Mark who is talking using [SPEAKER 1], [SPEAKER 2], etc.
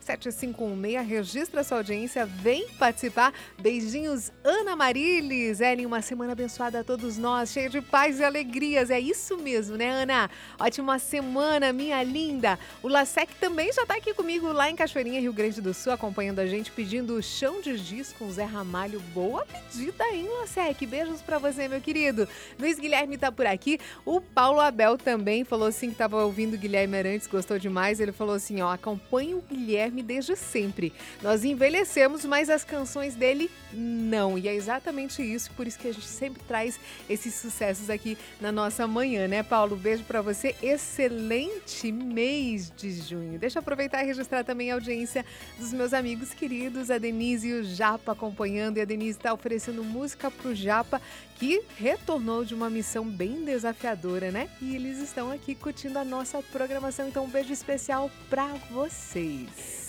[SPEAKER 1] 99756, registra sua audiência, vem participar. Beijinhos, Ana Marilis. Ellen, uma semana abençoada a todos nós, cheia de paz e alegrias. É isso mesmo, né, Ana? Ótima semana, minha linda. O Lasek também já tá aqui comigo lá em Cachoeirinha, Rio Grande do Sul, acompanhando a gente, pedindo o Chão de Giz com Zé Ramalho. Boa pedida, hein, Lasek? Beijos pra você, meu querido. Luiz Guilherme tá por aqui. O Paulo Abel também falou assim que tava ouvindo o Guilherme Arantes, gostou demais. Ele falou assim, ó, acompanho o Guilherme desde sempre. Nós envelhecemos, mas as canções dele não. E é exatamente isso, por isso que a gente sempre traz esses sucessos aqui na nossa manhã, né, Paulo? Beijo pra você. Excelente mês de junho. Deixa eu aproveitar e registrar também a audiência dos meus amigos queridos, a Denise e o Japa acompanhando. E a Denise está oferecendo música pro Japa, que retornou de uma missão bem desafiadora, né? E eles estão aqui curtindo a nossa programação. Então, um beijo especial pra vocês.